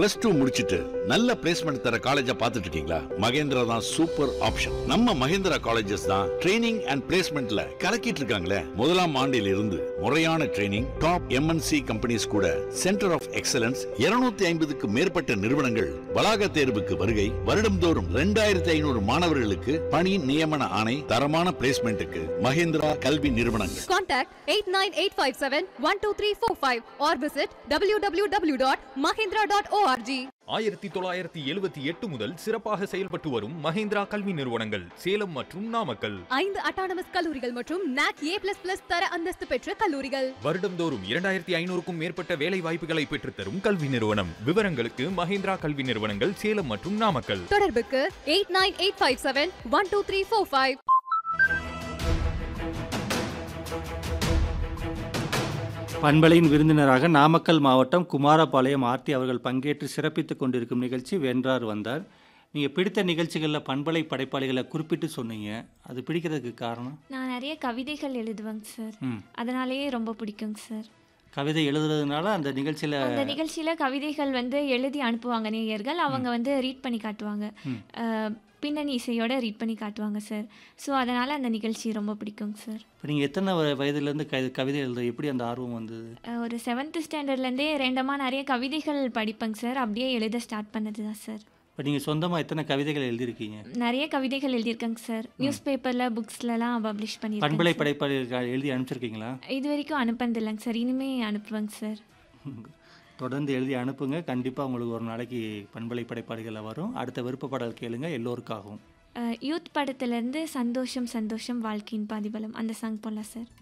+2 முடிச்சிட்டு நல்ல பிளேஸ்மெண்ட் தர காலேஜா பார்த்துட்டு இருக்கீங்களா? மகேந்திரா தான் சூப்பர் ஆப்ஷன். நம்ம மகேந்திரா காலேஜஸ் தான் ட்ரைனிங் அண்ட் பிளேஸ்மெண்ட்ல கலக்கிட்டு இருக்காங்களே. முதலாம் ஆண்டில் இருந்து முறையான ட்ரைனிங், டாப் MNC கம்பெனிஸ் கூட சென்டர் ஆஃப் எக்ஸலன்ஸ் 250க்கு மேற்பட்ட நிறுவனங்கள் வளாக தேர்வுக்கு வருகை. வருடம்தோறும் 2500 மாணவர்களுக்கு பணி நியமன ஆணை. தரமான பிளேஸ்மெண்ட்டுக்கு மகேந்திரா கல்வி நிறுவனங்கள். Contact 8985712345 or visit www.mahindra.org. 1978 முதல் சிறப்பாக செயல்பட்டு வரும் மஹேந்திரா கல்வி நிறுவனங்கள் சேலம் மற்றும் நாமக்கல். 5 அட்டானமஸ் கல்லூரிகள் மற்றும் NAC A++ தர அந்தஸ்து பெற்ற கல்லூரிகள். வருடம்தோறும் 2500க்கும் மேற்பட்ட வேலை வாய்ப்புகளை பெற்றுத்தரும் கல்வி நிறுவனம். விவரங்களுக்கு மஹேந்திரா கல்வி நிறுவனங்கள் சேலம் மற்றும் நாமக்கல். தொடர்புக்கு 8985712345. பண்பலையின் விருந்தினராக நாமக்கல் மாவட்டம் குமாரபாளையம் ஆர்த்தி அவர்கள் பங்கேற்று சிறப்பித்துக் கொண்டிருக்கும் நிகழ்ச்சி வென்றார் வந்தார். நீங்கள் பிடித்த நிகழ்ச்சிகளில் பண்பலை படைப்பாளிகளை குறிப்பிட்டு சொன்னீங்க. அது பிடிக்கிறதுக்கு காரணம்? நான் நிறைய கவிதைகள் எழுதுவேங்க சார். அதனாலேயே ரொம்ப பிடிக்குங்க சார். கவிதை எழுதுறதுனால அந்த நிகழ்ச்சியில் கவிதைகள் எழுதி அனுப்புவாங்க நேயர்கள். அவங்க ரீட் பண்ணி காட்டுவாங்க. பின்னணி இசையோட ரீட் பண்ணி காட்டுவாங்க சார். ஸோ அதனால் அந்த நிகழ்ச்சி ரொம்ப பிடிக்குங்க சார். இப்போ நீங்கள் எத்தனை வயதுலேருந்து கவிதை எழுத எப்படி அந்த ஆர்வம் வந்தது? ஒரு 7th ஸ்டாண்டர்ட்லேருந்தே ரேண்டமாக நிறைய கவிதைகள் படிப்பேங்க சார். அப்படியே எழுத ஸ்டார்ட் பண்ணது தான் சார். இப்போ நீங்கள் சொந்தமாக எத்தனை கவிதைகள் எழுதியிருக்கீங்க? நிறைய கவிதைகள் எழுதியிருக்கேங்க சார். நியூஸ் பேப்பரில், புக்ஸ்லலாம் பப்ளிஷ் பண்ணியிருக்கேன். பண்பலை படைப்பாளிகள் எழுதி அனுப்பிச்சிருக்கீங்களா? இது வரைக்கும் அனுப்புனதில்லைங்க சார். இனிமேல் அனுப்புவேங்க சார். தொடர்ந்து எழுதி அனுப்புங்க. கண்டிப்பாக உங்களுக்கு ஒரு நாளைக்கு பண்பலை படைப்பாளிகளில் வரும். அடுத்த விருப்பப்பாடல் கேளுங்க, எல்லோருக்காகவும். யூத் படத்துலேருந்து சந்தோஷம் சந்தோஷம் வாழ்க்கையின் பாதிபலம் அந்த சாங் போடலாம் சார்.